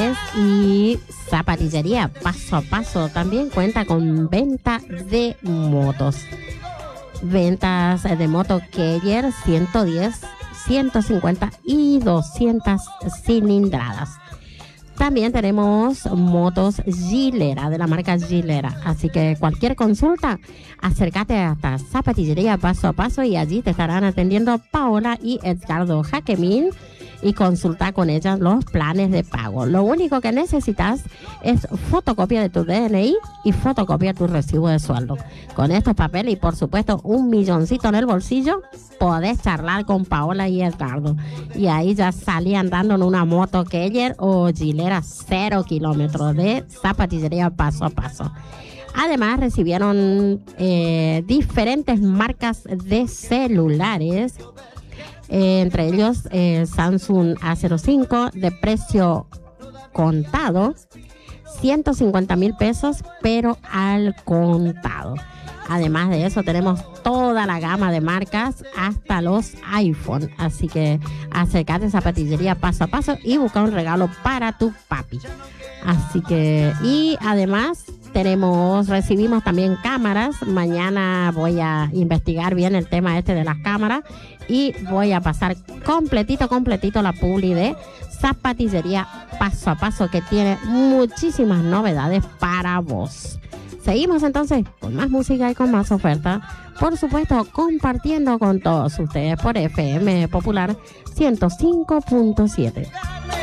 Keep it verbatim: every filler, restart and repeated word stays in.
celulares y zapatillería Paso a Paso también cuenta con venta de motos. Ventas de moto Keller ciento diez, ciento cincuenta y doscientas cilindradas. También tenemos motos Gilera, de la marca Gilera. Así que cualquier consulta, acércate hasta Zapatillería Paso a Paso y allí te estarán atendiendo Paola y Edgardo Jaquemín y consulta con ellas los planes de pago. Lo único que necesitas es fotocopia de tu D N I y fotocopia de tu recibo de sueldo. Con estos papeles y por supuesto un milloncito en el bolsillo, podés charlar con Paola y Edgardo. Y ahí ya salían dando en una moto Keller o Gilera cero kilómetros de Zapatillería Paso a Paso. Además recibieron eh, diferentes marcas de celulares. Eh, entre ellos eh, Samsung A cero cinco de precio contado, ciento cincuenta mil pesos, pero al contado. Además de eso tenemos toda la gama de marcas hasta los iPhone. Así que acércate a Zapatillería Paso a Paso y busca un regalo para tu papi. Así que, y además tenemos, recibimos también cámaras. Mañana voy a investigar bien el tema este de las cámaras y voy a pasar completito, completito la publi de Zapatillería Paso a Paso, que tiene muchísimas novedades para vos. Seguimos entonces con más música y con más oferta. Por supuesto, compartiendo con todos ustedes por F M Popular ciento cinco punto siete.